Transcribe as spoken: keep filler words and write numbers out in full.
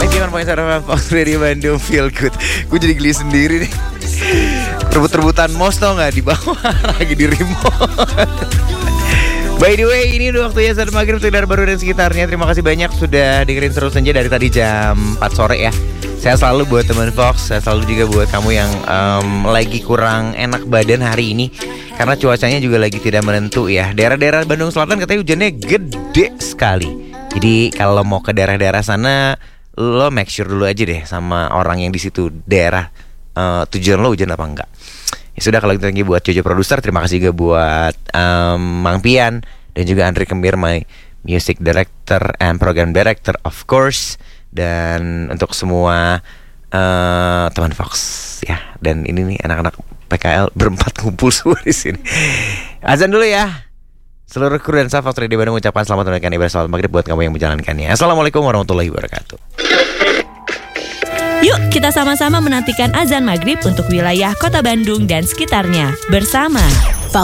lagi on Point Sarah Fox Radio Bandung Feel Good. Gue jadi geli sendiri nih. Rebut-rebutan mouse tau gak di bawah lagi di remote. By the way, ini udah waktunya saat maghrib Sudara Baru dan sekitarnya. Terima kasih banyak sudah dengerin Seru Senja dari tadi jam empat sore ya. Saya selalu buat teman Fox, saya selalu juga buat kamu yang um, lagi kurang enak badan hari ini karena cuacanya juga lagi tidak menentu ya. Daerah-daerah Bandung Selatan katanya hujannya gede sekali. Jadi kalau mau ke daerah-daerah sana, lo make sure dulu aja deh sama orang yang di situ daerah uh, tujuan lo hujan apa enggak. Ya sudah, kalau gitu lagi buat Jojo produser, terima kasih juga buat um, Mang Pian dan juga Andre Kembir, my music director and program director of course. Dan untuk semua uh, teman Fox ya. Dan ini nih anak-anak P K L berempat kumpul semua di sini. Azan dulu ya. Seluruh kru dan staff Fox Radio Bandung mengucapkan selamat menunaikan ibadah salat maghrib buat kamu yang menjalankannya. Assalamualaikum warahmatullahi wabarakatuh. Yuk kita sama-sama menantikan azan maghrib untuk wilayah Kota Bandung dan sekitarnya bersama